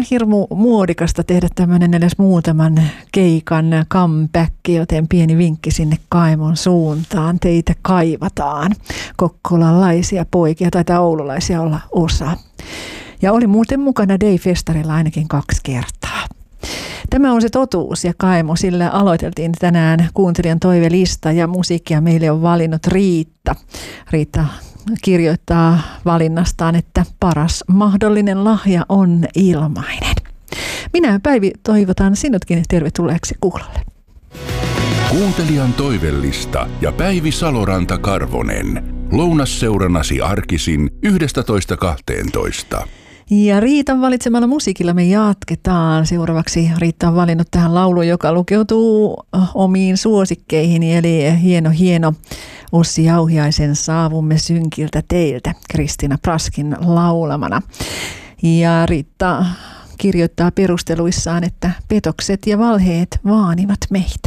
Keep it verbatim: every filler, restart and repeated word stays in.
hirmu muodikasta tehdä tämmöinen edes muutaman keikan comeback, joten pieni vinkki sinne Kaimon suuntaan. Teitä kaivataan. Kokkolalaisia poikia, taitaa oululaisia olla osa. Ja oli muuten mukana Day-festarilla ainakin kaksi kertaa. Tämä on se totuus ja Kaimo, sillä aloiteltiin tänään kuuntelijan toivelista ja musiikkia meille on valinnut Riitta. Riitta kirjoittaa valinnastaan, että paras mahdollinen lahja on ilmainen. Minä Päivi toivotan sinutkin tervetulleeksi kuulolle. Kuuntelijan toivellista ja Päivi Saloranta-Karvonen. Lounasseuranasi arkisin yksitoista kahteentoista. Ja Riitan valitsemalla musiikilla me jatketaan. Seuraavaksi Riitta on valinnut tähän lauluun, joka lukeutuu omiin suosikkeihin. Eli hieno, hieno Ossi Jauhiaisen Saavumme synkiltä teiltä Kristiina Praskin laulamana. Ja Riitta kirjoittaa perusteluissaan, että petokset ja valheet vaanivat meitä.